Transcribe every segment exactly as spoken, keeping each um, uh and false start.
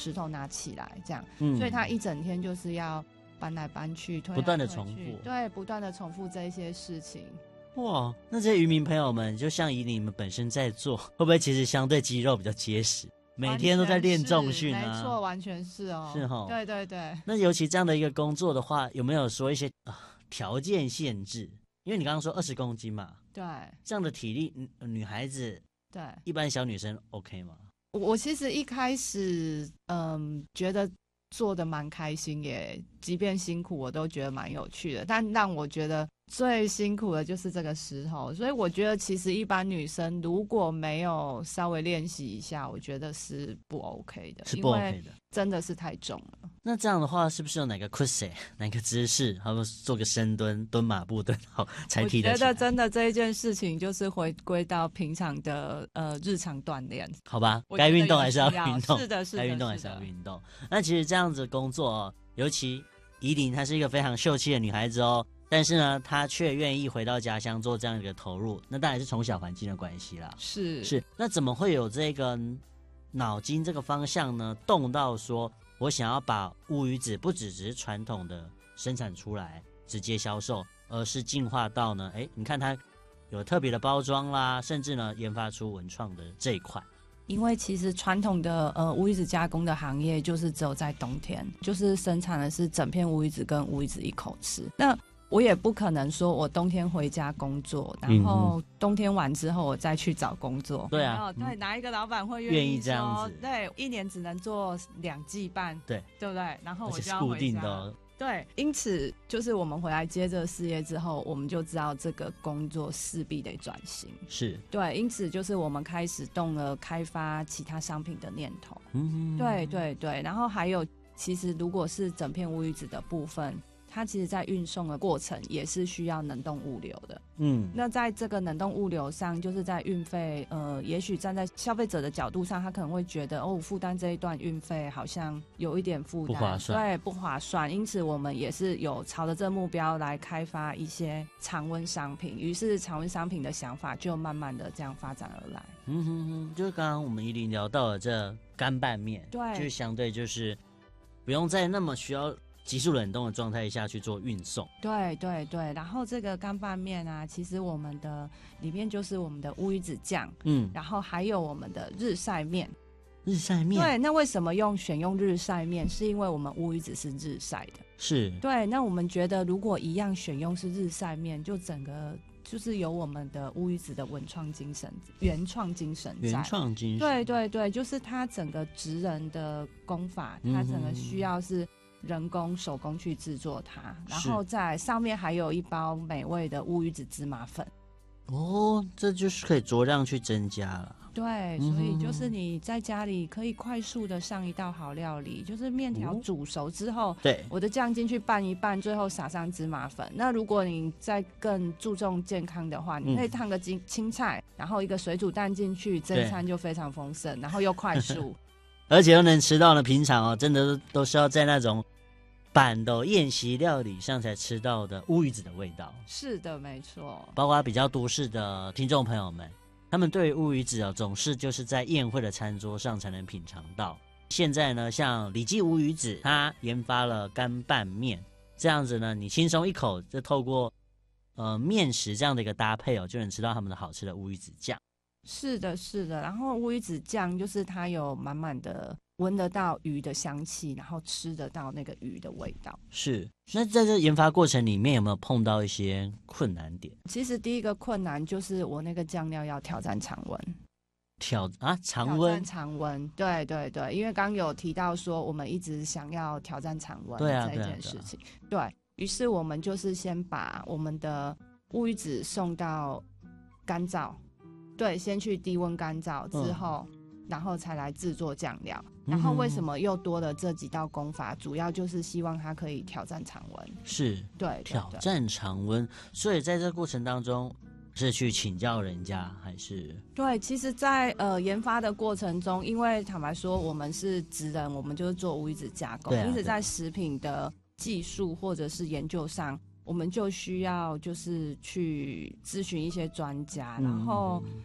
石头拿起来这样， 嗯， 所以他一整天就是要搬来搬去，推来推去， 不断的重复， 对，不断的重复这一些事情。 哇，那这些渔民朋友们，就像以你们本身在做，会不会其实相对肌肉比较结实？每天都在练重训啊， 没错，完全是哦， 是齁， 对对对。 那尤其这样的一个工作的话，有没有说一些啊条件限制？因为你刚刚说二十公斤嘛， 对， 这样的体力，女孩子， 对， 一般小女生 OK 吗？ 我我其实一开始，嗯，觉得做的蛮开心，也即便辛苦，我都觉得蛮有趣的。但让我觉得最辛苦的就是这个石头，所以我觉得其实一般女生如果没有稍微练习一下，我觉得是不 OK 的， 是不 OK 的， 真的是太重了。 那这样的话，是不是有哪个 cruise 哪个姿势，他们做个深蹲、蹲马步蹲好才提得起来？ 我觉得真的这一件事情就是回归到平常的呃日常锻炼， 好吧？该运动还是要运动， 是的，是的， 该运动还是要运动。那其实这样子工作哦，尤其宜琳她是一个非常秀气的女孩子哦，但是呢，她却愿意回到家乡做这样一个投入，那当然是从小环境的关系啦。 是是，那怎么会有这个脑筋这个方向呢？动到说我想要把乌鱼子不只是传统的生产出来直接销售，而是进化到呢，哎，你看它有特别的包装啦，甚至呢研发出文创的这一块。 因为其实传统的呃乌鱼子加工的行业就是只有在冬天，就是生产的是整片乌鱼子跟乌鱼子一口吃。那我也不可能说我冬天回家工作，然后冬天完之后我再去找工作。 对啊， 对，哪一个老板会愿意意这样子？ 对，一年只能做两季半， 对， 对不对？然后我就要而且是固回家。 定的哦。 对，因此就是我们回来接这个事业之后，我们就知道这个工作势必得转型。 是， 对，因此就是我们开始动了开发其他商品的念头。 嗯， 对对对，然后还有，其实如果是整片乌鱼子的部分，它其实在运送的过程也是需要冷冻物流的。 嗯， 那在这个冷冻物流上，就是在运费，呃，也许站在消费者的角度上，他可能会觉得，哦，负担这一段运费好像有一点负担， 不划算， 对，不划算。因此，我们也是有朝着这个目标来开发一些常温商品，于是常温商品的想法就慢慢的这样发展而来。 嗯哼哼，就是刚刚我们宜琳聊到了这干拌面， 对， 就相对就是不用在那么需要急速冷冻的状态下去做运送。 对对对，然后这个干拌面啊，其实我们的里面就是我们的乌鱼子酱， 嗯， 然后还有我们的日晒面。 日晒面， 对，那为什么用选用日晒面？是因为我们乌鱼子是日晒的。 是， 对，那我们觉得如果一样选用是日晒面，就整个就是有我们的乌鱼子的文创精神、原创精神在。 原创精神， 对对对，就是它整个职人的工法，它整个需要是人工手工去制作它，然后在上面还有一包美味的乌鱼子芝麻粉。 哦，这就是可以酌量去增加了。 对，所以就是你在家里可以快速的上一道好料理，就是面条煮熟之后， 哦、对， 我的酱进去拌一拌，最后撒上芝麻粉。那如果你再更注重健康的话，你可以烫个青青菜，然后一个水煮蛋进去，这一餐就非常丰盛，然后又快速， 而且又能吃到呢。平常哦，真的都是要在那种板的宴席料理上才吃到的乌鱼子的味道。 是的，没错。 包括比较都市的听众朋友们，他们对于乌鱼子哦，总是就是在宴会的餐桌上才能品尝到。现在呢，像李记乌鱼子，他研发了干拌面，这样子呢，你轻松一口就透过呃面食这样的一个搭配哦，就能吃到他们的好吃的乌鱼子酱。 是的，是的。然后乌鱼子酱就是它有满满的闻得到鱼的香气，然后吃得到那个鱼的味道。 是。那在这研发过程里面有没有碰到一些困难点？ 其实第一个困难就是我那个酱料要挑战常温。 挑啊常温， 挑战常温，对对对，因为刚有提到说我们一直想要挑战常温对啊这件事情，对, 啊对, 啊对于是我们就是先把我们的乌鱼子送到干燥，对，先去低温干燥之后、嗯、然后才来制作酱料。然后为什么又多了这几道工法、嗯、主要就是希望它可以挑战常温， 是， 对, 对, 对， 挑战常温。所以在这过程当中是去请教人家还是？ 对，其实在呃研发的过程中，因为坦白说我们是职人，我们就是做乌鱼子加工，因此、啊、在食品的技术或者是研究上，我们就需要就是去咨询一些专家、嗯、然后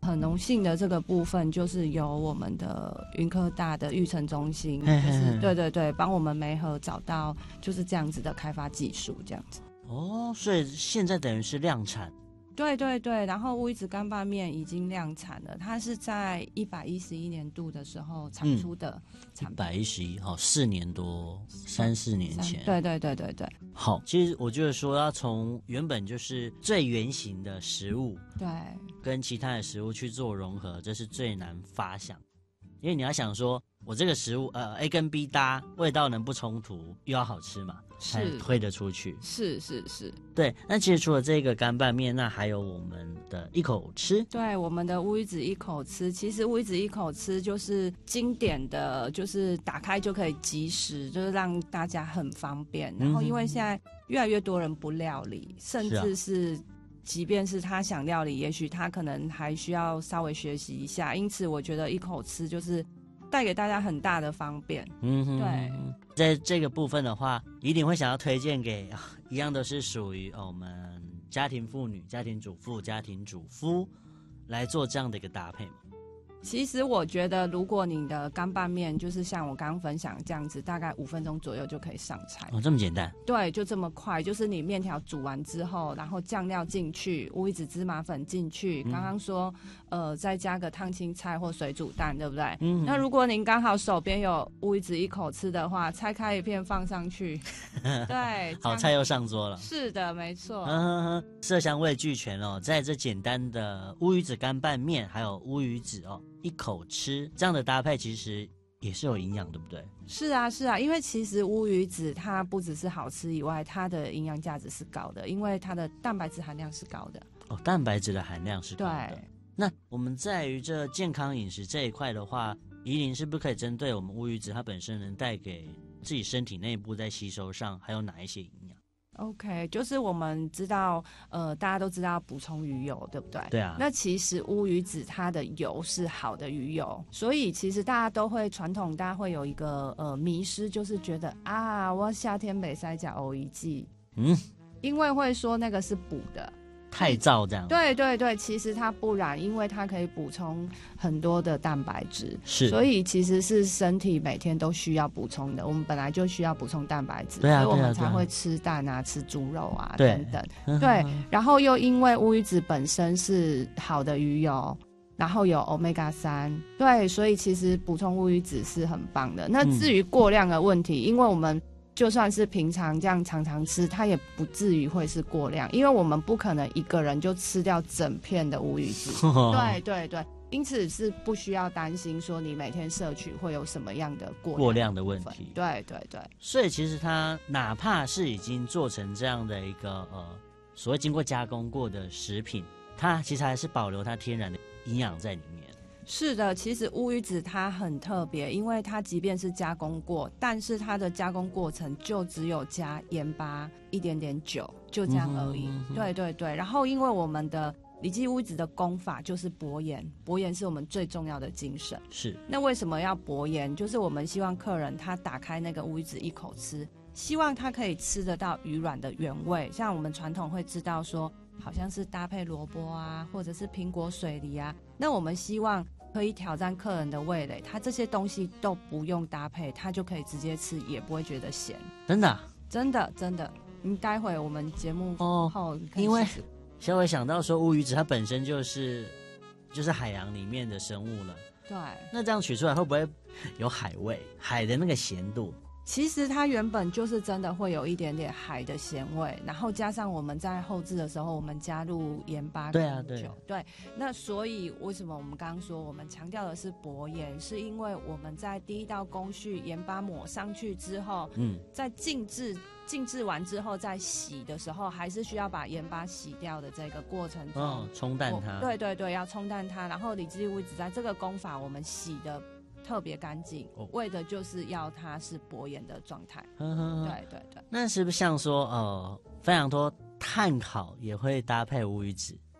很荣幸的这个部分，就是由我们的云科大的育成中心，就是对对对，帮我们媒合找到就是这样子的开发技术，这样子。 哦，所以现在等于是量产。 对对对，然后乌鱼子干拌面已经量产了，它是在一百一十一年度的时候产出的产品。 一百一十一，好，四年多，三四年前。 对对对对对。 好，其实我觉得说要从原本就是最原型的食物， 对， 跟其他的食物去做融合，这是最难发想，因为你要想说，我这个食物呃 A 跟 B 搭，味道能不冲突，又要好吃嘛，才推得出去。 是是是， 对。那其实除了这个干拌面，那还有我们的一口吃。 对，我们的乌鱼子一口吃，其实乌鱼子一口吃就是经典的，就是打开就可以即食，就是让大家很方便。然后因为现在越来越多人不料理，甚至是即便是他想料理，也许他可能还需要稍微学习一下。因此我觉得一口吃就是带给大家很大的方便。 嗯哼， 对， 在这个部分的话，一定会想要推荐给、啊、一样都是属于、哦、我们家庭妇女、家庭主妇、家庭主夫来做这样的一个搭配嘛。 其实我觉得，如果你的干拌面就是像我刚刚分享这样子，大概五分钟左右就可以上菜。 哦，这么简单？ 对，就这么快。就是你面条煮完之后，然后酱料进去，乌鱼子芝麻粉进去。刚刚说，呃，再加个烫青菜或水煮蛋，对不对？嗯。那如果您刚好手边有乌鱼子一口吃的话，拆开一片放上去，对， 好菜又上桌了。 是的，没错。 嗯，色香味俱全哦，在这简单的乌鱼子干拌面，还有乌鱼子哦。一口吃这样的搭配其实也是有营养，对不对？ 是啊是啊，因为其实乌鱼子它不只是好吃以外，它的营养价值是高的，因为它的蛋白质含量是高的。 哦，蛋白质的含量是高的。 对。 那我们在于这健康饮食这一块的话，宜琳是不是可以针对我们乌鱼子它本身能带给自己身体内部在吸收上还有哪一些营养 ？OK， 就是我们知道，呃，大家都知道补充鱼油，对不对？ 对啊。 那其实乌鱼子它的油是好的鱼油，所以其实大家都会传统，大家会有一个呃迷失，就是觉得啊，我夏天没塞甲欧一季，嗯，因为会说那个是补的。 太燥这样。 对对对，其实它不然，因为它可以补充很多的蛋白质， 是， 所以其实是身体每天都需要补充的。我们本来就需要补充蛋白质， 对啊， 所以我们才会吃蛋啊、吃猪肉啊对等等。对，然后又因为乌鱼子本身是好的鱼油，然后有 omega 三，对，所以其实补充乌鱼子是很棒的。那至于过量的问题，嗯、因为我们就算是平常这样常常吃，它也不至于会是过量，因为我们不可能一个人就吃掉整片的乌鱼子。对对对，因此是不需要担心说你每天摄取会有什么样的过量过量的问题。 对对对， 所以其实它哪怕是已经做成这样的一个呃所谓经过加工过的食品，它其实还是保留它天然的营养在里面。 是的，其实乌鱼子它很特别，因为它即便是加工过，但是它的加工过程就只有加盐巴一点点酒，就这样而已。嗯、对对对，然后因为我们的李记乌鱼子的工法就是薄盐，薄盐是我们最重要的精神。 是， 那为什么要薄盐？就是我们希望客人他打开那个乌鱼子一口吃，希望他可以吃得到鱼卵的原味。像我们传统会知道说，好像是搭配萝卜啊，或者是苹果水梨啊，那我们希望可以挑战客人的味蕾，他这些东西都不用搭配，他就可以直接吃，也不会觉得咸。 真的、啊？ 真的真的。你待会我们节目后、哦， 因为小伟想到说乌鱼子它本身就是就是海洋里面的生物了， 对， 那这样取出来会不会有海味，海的那个咸度？ 其实它原本就是真的会有一点点海的咸味，然后加上我们在后制的时候，我们加入盐巴跟酒，对啊，对，对。那所以为什么我们刚刚说我们强调的是薄盐，是因为我们在第一道工序盐巴抹上去之后，嗯，在静置静置完之后再洗的时候，还是需要把盐巴洗掉的这个过程中， 哦，冲淡它， 对对对，要冲淡它。然后李记乌鱼子在这个工法，我们洗的特别干净，哦，为的就是要它是薄盐的状态。呵呵呵，对对对。 那是不是像说呃，非常多炭烤也会搭配乌鱼子？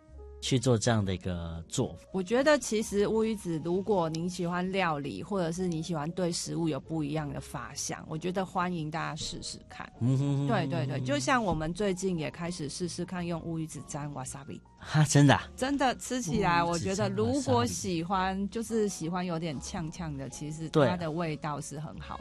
去做这样的一个做法？ 我觉得其实乌鱼子，如果你喜欢料理，或者是你喜欢对食物有不一样的发想，我觉得欢迎大家试试看。 嗯哼哼， 对对对，就像我们最近也开始试试看用乌鱼子沾 wasabi。 哈，真的、啊， 真的吃起来，我觉得如果沾 wasabi 喜欢，就是喜欢有点呛呛的，其实对它的味道是很好